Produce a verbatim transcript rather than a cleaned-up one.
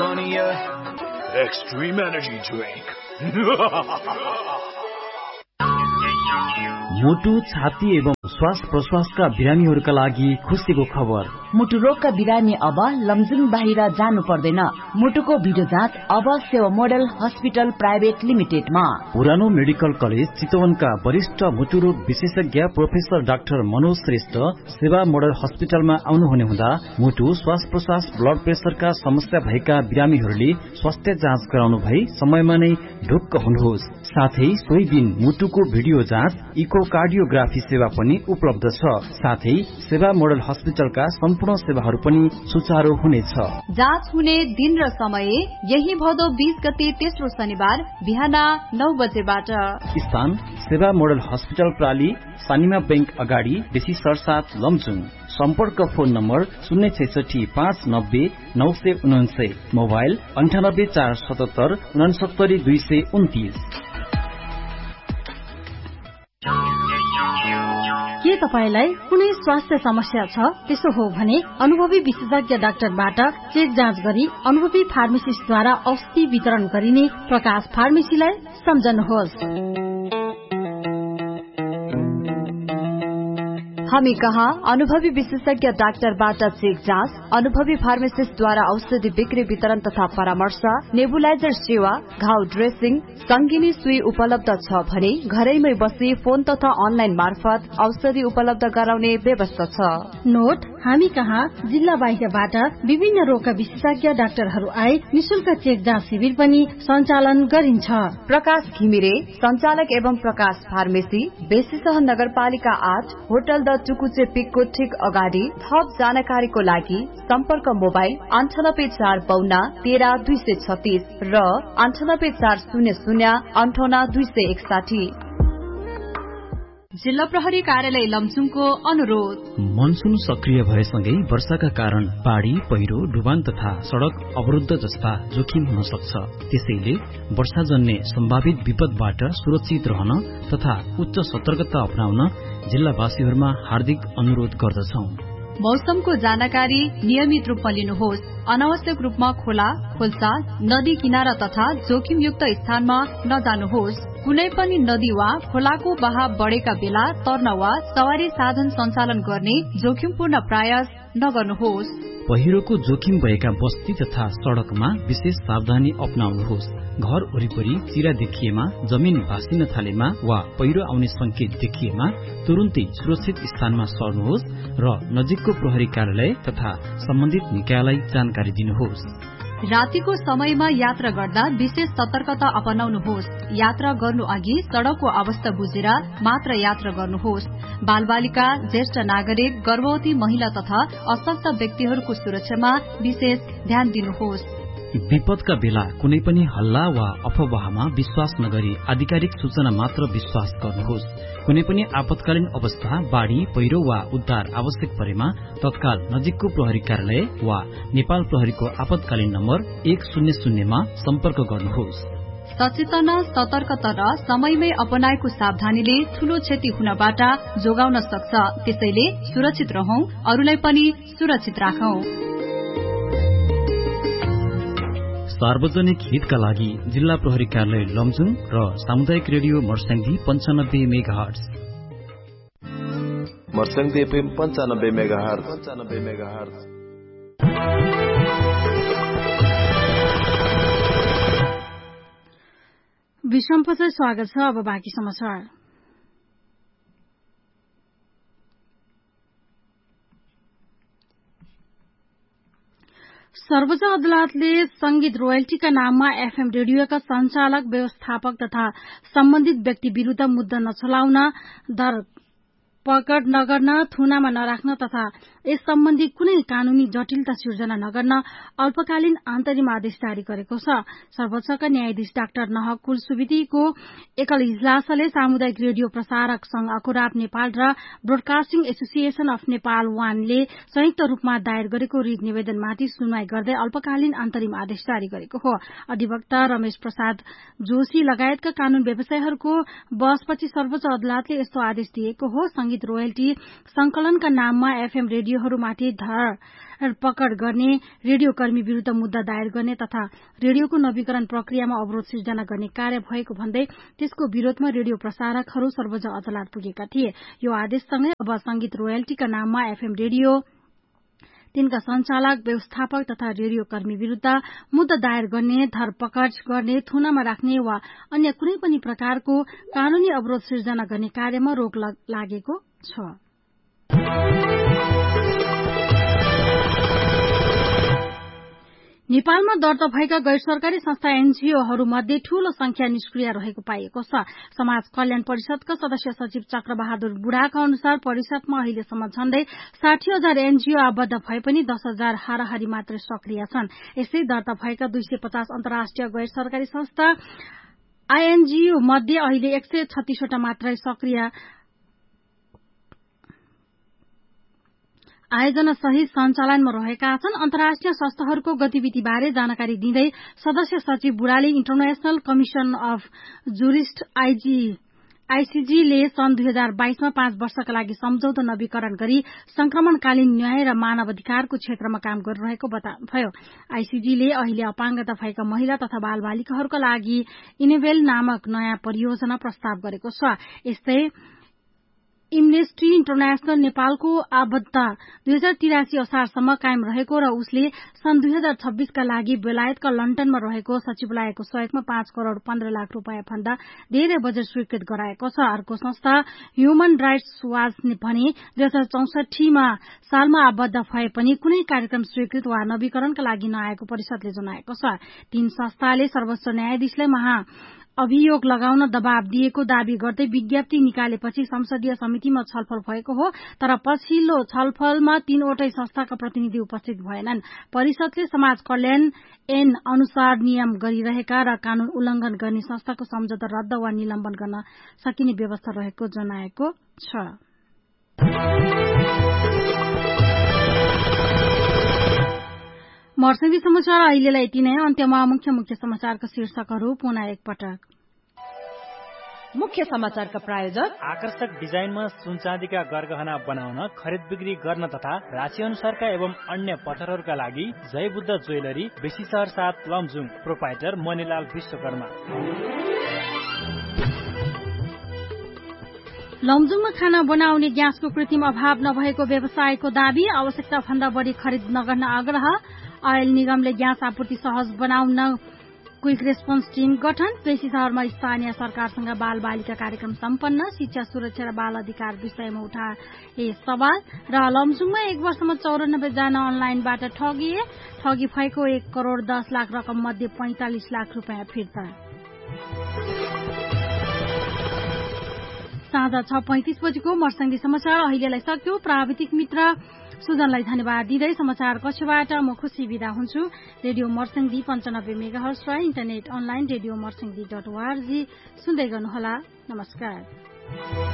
Sonia Extreme Energy Drink. मुटु छाती एवं श्वास प्रश्वासका बिरामीहरूका लागि खुसीको खबर। मुटु रोगका बिरामी अब लमजुङ बाहिर जानु पर्दैन। मुटुको भिडियो जाँच अब सेवा मोडल हस्पिटल प्राइभेट लिमिटेडमा। पुरानो मेडिकल कलेज चितवनका वरिष्ठ मुटु रोग विशेषज्ञ प्रोफेसर डाक्टर मनोज श्रेष्ठ सेवा मोडल हस्पिटलमा आउनुहुने हुँदा मुटु श्वास प्रश्वास ब्लड प्रेसरका समस्या भएका बिरामीहरूले स्वास्थ्य जाँच गराउनु भई समयमा नै ढुक्क हुनुहोस्। साथै सोही दिन मुटुको भिडियो जाँच इकोकार्डियोग्राफी सेवा पनि उपलब्ध छ। साथै सेवा मोडल हस्पिटलका सम्पूर्ण सेवाहरू पनि सुचारू हुनेछ। जाँच हुने दिन र समय यही भदौ बीस गते तेस्रो शनिबार बिहान नौ बजेबाट। स्थान सेवा मोडल हस्पिटल प्राली सानिमा बैंक अगाडि बेसी सरसाथ लमजुङ। सम्पर्क फोन नम्बर शून्य छैसठी पाँच नब्बे नौ सय उनान्सय, मोबाइल अन्ठानब्बे चार सतहत्तर उनासत्तरी दुई सय उन्तिस। के तपाईलाई कुनै स्वास्थ्य समस्या छ? त्यसो हो भने अनुभवी विशेषज्ञ डाक्टरबाट चेक जाँच गरी अनुभवी फार्मेसिस्टद्वारा औषधि वितरण गरिने प्रकाश फार्मेसीलाई सम्झनुहोस्। हामी कहाँ अनुभवी विशेषज्ञ डाक्टरबाट चेक जाँच, अनुभवी फार्मेसिस्टद्वारा औषधि बिक्री वितरण तथा परामर्श, नेबुलाइजर सेवा, घाउ ड्रेसिङ, संगिनी सुई उपलब्ध छ भने घरैमै बसी फोन तथा अनलाइन मार्फत औषधि उपलब्ध गराउने व्यवस्था छ। नोट, हामी कहाँ जिल्ला बाहिरबाट विभिन्न रोगका विशेषज्ञ डाक्टरहरू आए निशुल्क चेक जाँच शिविर पनि सञ्चालन गरिन्छ। प्रकाश घिमिरे संचालक एवं प्रकाश फार्मेसी, बेसीसह नगरपालिका आठ, होटल द टुकुचे पिकको ठिक अगाडि। थप जानकारीको लागि सम्पर्क मोबाइल अन्ठानब्बे चार बाउन्न तेह्र दुई सय छत्तीस र अन्ठानब्बे चार शून्य शून्य अन्ठाउन्न दुई सय एकसाठी। जिल्ला प्रहरी कार्यालय लमजुङको अनुरोध। मनसुन सक्रिय भएसँगै वर्षाका कारण बाढ़ी, पहिरो, डुबान तथा सड़क अवरुद्ध जस्ता जोखिम हुन सक्छ। त्यसैले वर्षाजन्य सम्भावित विपदबाट सुरक्षित रहन तथा उच्च सतर्कता अपनाउन जिल्लावासीहरूमा हार्दिक अनुरोध गर्दछौं। मौसमको जानकारी नियमित रूपमा लिनुहोस्। अनावश्यक रूपमा खोला, खोल्सा, नदी किनारा तथा जोखिमयुक्त स्थानमा नजानुहोस्। कुनै पनि नदी वा खोलाको बहाव बढ़ेका बेला तर्न वा सवारी साधन सञ्चालन गर्ने जोखिमपूर्ण प्रयास नगर्नुहोस्। पहिरोको जोखिम भएका बस्ती तथा सड़कमा विशेष सावधानी अपनाउनुहोस्। घर वरिपरि चिरा देखिएमा, जमिन भासिन थालेमा वा पहिरो आउने संकेत देखिएमा तुरुन्तै सुरक्षित स्थानमा सर्नुहोस् र नजिकको प्रहरी कार्यालय तथा सम्बन्धित निकायलाई जानकारी दिनुहोस्। रातिको समयमा यात्रा गर्दा विशेष सतर्कता अपनाउनुहोस्। यात्रा गर्नु अघि सड़कको अवस्था बुझेर मात्र यात्रा गर्नुहोस्। बालबालिका, ज्येष्ठ नागरिक, गर्भवती महिला तथा अशक्त व्यक्तिहरूको सुरक्षामा विशेष ध्यान दिनुहोस्। विपदका बेला कुनै पनि हल्ला वा अफवाहमा विश्वास नगरी आधिकारिक सूचना मात्र विश्वास गर्नुहोस्। कुनै पनि आपतकालीन अवस्था, बाढ़ी, पहिरो वा उद्धार आवश्यक परेमा तत्काल नजिकको प्रहरी कार्यालय वा नेपाल प्रहरीको आपतकालीन नम्बर एक शून्य शून्यमा सम्पर्क गर्नुहोस्। सचेतना, सतर्कता र समयमै अपनाएको सावधानीले ठूलो क्षति हुनबाट जोगाउन सक्छ। त्यसैले सुरक्षित रहौं, अरूलाई पनि सुरक्षित राखौं। सार्वजनिक हितका लागि जिल्ला प्रहरी कार्यालय लमजुङ र सामुदायिक रेडियो मर्स्याङ्दी पञ्चानब्बे मेगाहर्ट्ज। मर्स्याङ्दी एफएम पञ्चानब्बे मेगाहर्ट्ज पञ्चानब्बे मेगाहर्ट्ज। विश्रामपछि स्वागत छ। अब बाँकी समाचार। सर्वोच्च अदालतले संगीत रोयल्टीका नाममा एफएम रेडियोका संचालक, व्यवस्थापक तथा सम्बन्धित व्यक्ति विरूद्ध मुद्दा नचलाउन, धरपकड नगर्न, थुनामा नराख्न तथा यस सम्बन्धी कुनै कानूनी जटिलता सिर्जना नगर्न अल्पकालीन अन्तरिम आदेश जारी गरेको छ। सर्वोच्चका न्यायाधीश डाक्टर नह कुलसुविदीको एकल इजलासले सामुदायिक रेडियो प्रसारक संघ अकुराब नेपाल र ब्रोडकास्टिङ एसोसिएशन अफ नेपाल वानले संयुक्त रूपमा दायर गरेको रिट निवेदनमाथि सुनवाई गर्दै अल्पकालीन अन्तरिम आदेश जारी गरेको हो। अधिवक्ता रमेश प्रसाद जोशी लगायतका कानून व्यवसायीहरूको बहसपछि सर्वोच्च अदालतले यस्तो आदेश दिएको हो। संगीत रोयल्टी संकलनका नाममा एफएम रेडियोहरूमाथि धरपकड गर्ने, रेडियो कर्मी विरूद्ध मुद्दा दायर गर्ने तथा रेडियोको नवीकरण प्रक्रियामा अवरोध सिर्जना गर्ने कार्य भएको भन्दै त्यसको विरोधमा रेडियो प्रसारकहरू सर्वोच्च अदालत पुगेका थिए। यो आदेशसँगै अब संगीत रोयल्टीका नाममा एफएम रेडियो, तिनका संचालक, व्यवस्थापक तथा रेडियो कर्मी विरूद्ध मुद्दा दायर गर्ने, धरपकड गर्ने, थुनामा राख्ने वा अन्य कुनै पनि प्रकारको कानूनी अवरोध सिर्जना गर्ने कार्यमा रोक लागेको छ। नेपालमा दर्ता भएका गैर सरकारी संस्था एनजीओहरू मध्ये ठूलो संख्या निष्क्रिय रहेको पाइएको छ। समाज कल्याण परिषदका सदस्य सचिव चक्रबहादुर बुढाका अनुसार परिषदमा अहिलेसम्म झण्डै साठी हजार एनजीओ आबद्ध भए पनि दस हजार हाराहारी मात्रै सक्रिय छन्। यसै दर्ता भएका दुई सय पचास अन्तर्राष्ट्रिय गैर सरकारी संस्था आईएनजीओ मध्ये अहिले एक सय छत्तीसवटा मात्रै सक्रिय आयोजना सहित सञ्चालनमा रहेका छन्। अन्तर्राष्ट्रिय संस्थाहरूको गतिविधिबारे जानकारी दिँदै सदस्य सचिव बुढाले international commission of jurist IG आईसीजीले सन् दुई हजार बाइसमा पाँच वर्षका लागि सम्झौता नवीकरण गरी संक्रमणकालीन न्याय र मानवाधिकारको क्षेत्रमा काम गरिरहेको बताउनुभयो। आईसीजीले अहिले अपाङ्गता भएका महिला तथा बालबालिकाहरूका लागि इनेबेल नामक नयाँ परियोजना प्रस्ताव गरेको छ। यस्तै एमनेस्टी इन्टरनेशनल नेपालको आबद्धता दुई हजार तिरासी असारसम्म कायम रहेको र उसले सन् दुई हजार छब्बीसका लागि बेलायतका लन्डनमा रहेको सचिवालयको सहयोगमा पाँच करोड़ पन्ध्र लाख रूपियाँ भन्दा धेरै बजेट स्वीकृत गराएको छ। अर्को संस्था ह्युमन राइट्स वाच भने दुई हजार चौसठीमा सालमा आबद्ध भए पनि कुनै कार्यक्रम स्वीकृत वा नवीकरणका लागि नआएको परिषदले जनाएको छ। तीन संस्थाले सर्वोच्च न्यायाधीशलाई महा अभियोग लगाउन दबाव दिएको दावी गर्दै विज्ञप्ति निकालेपछि संसदीय समितिमा छलफल भएको हो, तर पछिल्लो छलफलमा तीनवटै संस्थाका प्रतिनिधि उपस्थित भएनन्। परिषदले समाज कल्याण ऐन अनुसार नियम गरिरहेका र कानून उल्लंघन गर्ने संस्थाको सम्झौता रद्द वा निलम्बन गर्न सकिने व्यवस्था रहेको जनाएको छ। मर्सिडी समाचार अहिलेलाई यति नै। अन्त्यमा मुख्य मुख्य समाचारका शीर्षकहरू पुनः एकपटक। मुख्य समाचारका प्रायोजक आकर्षक डिजाइनमा सुनचाँदीका गरगहना बनाउन, खरिद बिक्री गर्न तथा राशि अनुसारका एवं अन्य पत्थरहरूका लागि जय बुद्ध ज्वेलरी, बेसी शहर सात, लमजुङ। प्रोपाइटर मणिलाल विश्वकर्मा। लमजुङमा खाना बनाउने ग्यासको कृत्रिम अभाव नभएको व्यवसायको दावी, आवश्यकता भन्दा बढी खरिद नगर्न आग्रह। आयल निगमले ग्यास आपूर्ति सहज बनाउन क्विक रेस्पोन्स टीम गठन। बेसी शहरमा स्थानीय सरकारसँग बाल बालिका कार्यक्रम सम्पन्न। शिक्षा, सुरक्षा र बाल अधिकार विषयमा उठाए सवाल। र लमजुङमा एक वर्षमा चौरानब्बे जना अनलाइनबाट ठगिए। ठगी भएको एक करोड़ दस लाख रकम मध्ये पैंतालिस लाख रूपियाँ फिर्ता। साँझ छ पैंतिस बजेको मर्स्याङ्दी समाचार अहिलेलाई सक्यो। प्राविधिक मित्र सुजनलाई धन्यवाद दिँदै समाचार कक्षबाट म खुशी विदा हुन्छु। रेडियो मर्स्याङ्दी पञ्चानब्बे मेगाहर्ज र internet online radio Marsyangdi dot ORG सुन्दै गर्नुहोला। नमस्कार।